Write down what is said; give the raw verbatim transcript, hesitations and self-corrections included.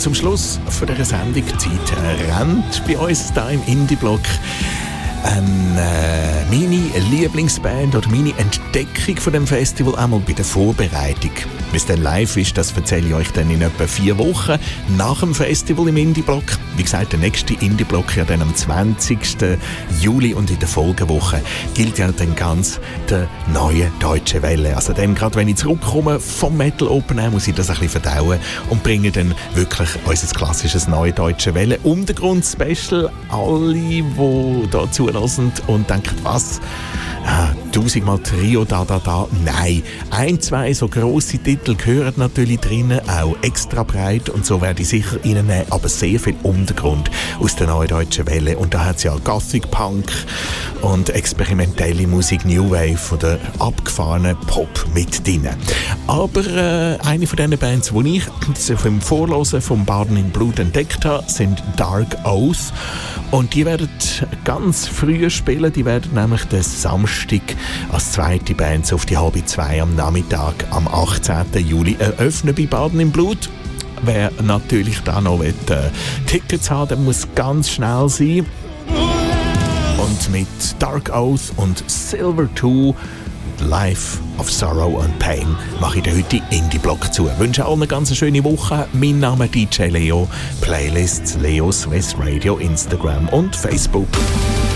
zum Schluss von dieser Sendung. Die Zeit rennt bei uns hier im Indie-Blog. Ähm, äh, meine Lieblingsband oder meine Entdeckung von dem Festival einmal bei der Vorbereitung. Wie es dann live ist, das erzähle ich euch dann in etwa vier Wochen nach dem Festival im Indie-Block. Wie gesagt, der nächste Indie-Block ja dann am zwanzigsten Juli und in der Folgewoche gilt ja dann ganz der neue Deutsche Welle. Also dann, gerade wenn ich zurückkomme vom Metal Open Air, muss ich das ein bisschen verdauen und bringe dann wirklich unser klassisches neue Deutsche Welle Untergrund-Special. Alle, die da zulassen und denken, was? Ah, tausendmal Trio, da, da, da. Nein, ein, zwei so grosse Titel gehören natürlich drinnen, auch extra breit und so werde ich sicher reinnehmen, aber sehr viel Untergrund aus der neuen Deutschen Welle. Und da hat es ja Gothic Punk und experimentelle Musik, New Wave oder abgefahrenen Pop mit drin. Aber äh, eine von diesen Bands, die ich vom Vorlosen vom Baden in Blut entdeckt habe, sind Dark Oath. Und die werden ganz früh spielen, die werden nämlich den Samstag als zweite Band auf die halbe zwei am Nachmittag am achtzehnten Juli eröffnen bei Baden im Blut. Wer natürlich da noch will, äh, Tickets haben, der muss ganz schnell sein. Und mit Dark Oath und Silver two Life of Sorrow and Pain mache ich den heute Indie-Blog zu. Ich wünsche allen eine ganz schöne Woche. Mein Name ist D J Leo. Playlists Leo Swiss Radio, Instagram und Facebook.